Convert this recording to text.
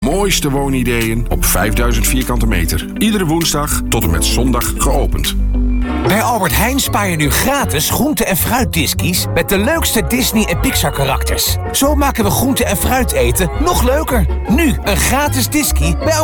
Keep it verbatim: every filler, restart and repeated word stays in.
mooiste woonideeën op vijfduizend vierkante meter. Iedere woensdag tot en met zondag geopend. Bij Albert Heijn spaar je nu gratis groente- en fruitdiskies met de leukste Disney- en Pixar-karakters. Zo maken we groente- en fruit eten nog leuker. Nu een gratis diskie bij